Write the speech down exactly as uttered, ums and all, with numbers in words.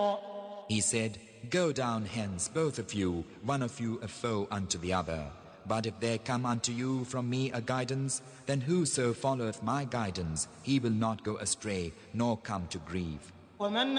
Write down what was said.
He said, Go down hence, both of you, one of you a foe unto the other. But if there come unto you from me a guidance, then whoso followeth my guidance, he will not go astray, nor come to grief. ومن